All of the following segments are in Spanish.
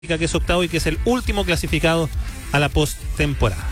que es octavo y que es el último clasificado a la postemporada.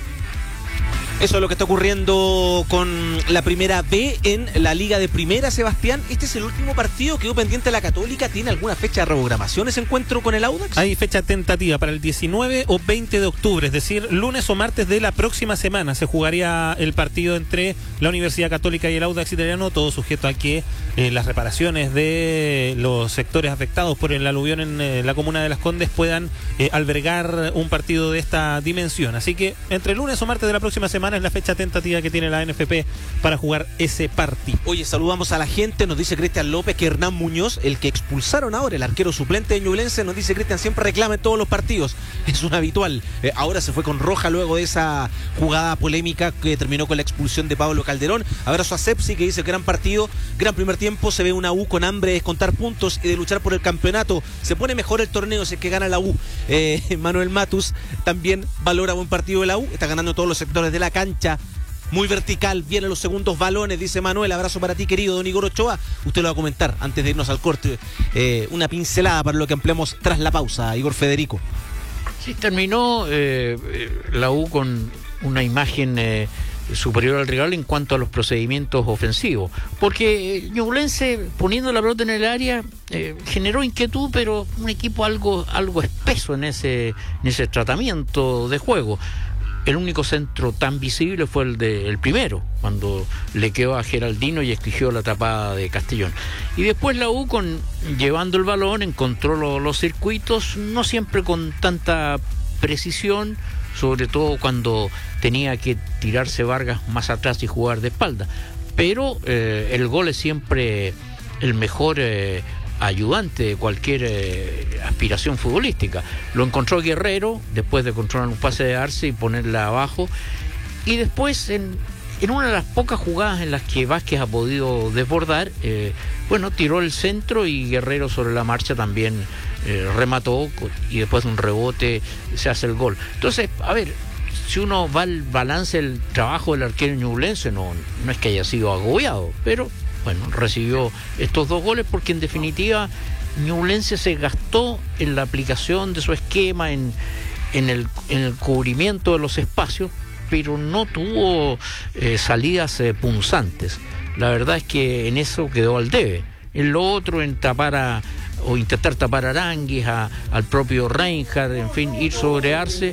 Eso es lo que está ocurriendo con la Primera B en la Liga de Primera, Sebastián. Este es el último partido, quedó pendiente la Católica. ¿Tiene alguna fecha de reprogramación ese encuentro con el Audax? Hay fecha tentativa para el 19 o 20 de octubre, es decir, lunes o martes de la próxima semana se jugaría el partido entre la Universidad Católica y el Audax Italiano, todo sujeto a que las reparaciones de los sectores afectados por el aluvión en la comuna de Las Condes puedan albergar un partido de esta dimensión. Así que entre lunes o martes de la próxima semana es la fecha tentativa que tiene la NFP para jugar ese partido. Oye, saludamos a la gente, nos dice Cristian López que Hernán Muñoz, el que expulsaron ahora, el arquero suplente de Ñublense, nos dice Cristian, siempre reclama en todos los partidos, es un habitual. Ahora se fue con roja luego de esa jugada polémica que terminó con la expulsión de Pablo Calderón. Abrazo a Sepsi que dice gran partido, gran primer tiempo, se ve una U con hambre de descontar puntos y de luchar por el campeonato. Se pone mejor el torneo si es que gana la U. Manuel Matus también valora buen partido de la U, está ganando todos los sectores de la cancha, muy vertical, vienen los segundos balones, dice Manuel. Abrazo para ti, querido don Igor Ochoa. Usted lo va a comentar antes de irnos al corte, una pincelada para lo que ampliamos tras la pausa, Igor Federico. Sí, terminó la U con una imagen superior al rival en cuanto a los procedimientos ofensivos, porque Ñublense, poniendo la pelota en el área, generó inquietud, pero un equipo algo espeso en ese tratamiento de juego. El único centro tan visible fue el primero, cuando le quedó a Geraldino y exigió la tapada de Castellón. Y después la U, llevando el balón, encontró los circuitos, no siempre con tanta precisión, sobre todo cuando tenía que tirarse Vargas más atrás y jugar de espalda. Pero el gol es siempre el mejor ayudante de cualquier aspiración futbolística. Lo encontró Guerrero después de controlar un pase de Arce y ponerla abajo, y después en una de las pocas jugadas en las que Vázquez ha podido desbordar, tiró el centro y Guerrero sobre la marcha también remató, y después de un rebote se hace el gol. Entonces, a ver, si uno va al balance del trabajo del arquero ñublense, no es que haya sido agobiado, pero recibió estos dos goles porque en definitiva Ñublense se gastó en la aplicación de su esquema, en el cubrimiento de los espacios, pero no tuvo salidas punzantes. La verdad es que en eso quedó al debe. En lo otro, en intentar tapar a Aránguiz, al propio Reinhardt, en fin, ir sobre Arce,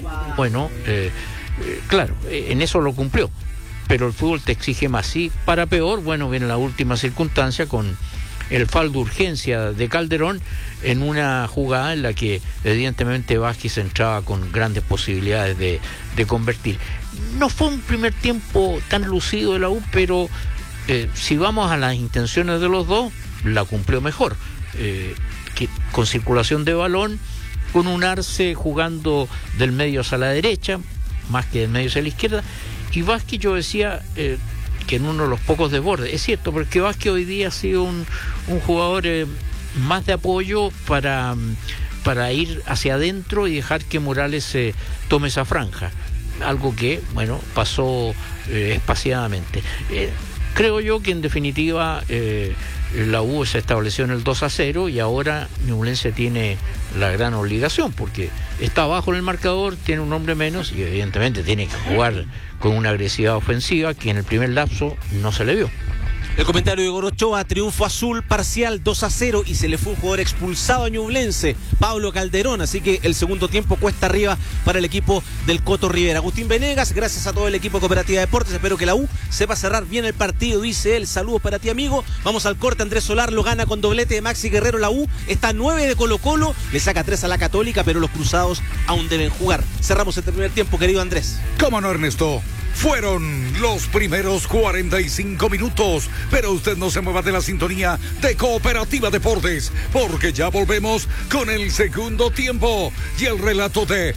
claro, en eso lo cumplió. Pero el fútbol te exige más. Sí, para peor, viene la última circunstancia con el foul de urgencia de Calderón en una jugada en la que evidentemente Vázquez entraba con grandes posibilidades de convertir. No fue un primer tiempo tan lucido de la U, pero si vamos a las intenciones de los dos, la cumplió mejor, que con circulación de balón, con un Arce jugando del medio hacia la derecha más que del medio hacia la izquierda. Y Vázquez, yo decía que en uno de los pocos desbordes, es cierto, porque Vázquez hoy día ha sido un jugador más de apoyo para ir hacia adentro y dejar que Morales tome esa franja, algo que, pasó espaciadamente. Creo yo que en definitiva la U se estableció en el 2-0 y ahora Ñublense tiene la gran obligación, porque está abajo en el marcador, tiene un hombre menos y evidentemente tiene que jugar con una agresividad ofensiva que en el primer lapso no se le vio. El comentario de Igor Ochoa: triunfo azul parcial 2-0 y se le fue un jugador expulsado a Ñublense, Pablo Calderón, así que el segundo tiempo cuesta arriba para el equipo del Coto Rivera. Agustín Venegas, gracias a todo el equipo de Cooperativa Deportes, espero que la U sepa cerrar bien el partido, dice él. Saludos para ti, amigo. Vamos al corte. Andrés Solar lo gana con doblete de Maxi Guerrero. La U está 9 de Colo Colo, le saca 3 a la Católica, pero los cruzados aún deben jugar. Cerramos el primer tiempo, querido Andrés. ¿Cómo no, Ernesto? Fueron los primeros 45 minutos, pero usted no se mueva de la sintonía de Cooperativa Deportes, porque ya volvemos con el segundo tiempo y el relato de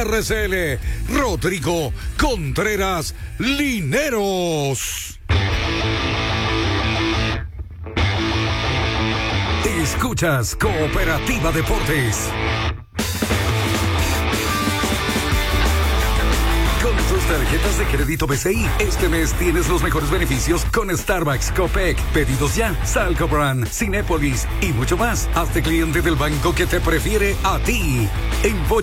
RCL Rodrigo Contreras Lineros. Escuchas Cooperativa Deportes con sus tarjetas de crédito BCI. Este mes tienes los mejores beneficios con Starbucks, Copec, Pedidos Ya, Salcobran, Cinépolis y mucho más. Hazte cliente del banco que te prefiere a ti. En